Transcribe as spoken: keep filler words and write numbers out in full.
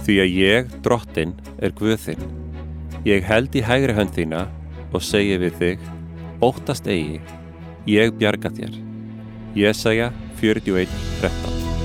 Því að ég, Drottinn, er Guð þinn. Ég held í hægri hönd þína og segi við þig, óttast eigi, ég bjarga þér. Jesaja fjörutíu og eitt þrettán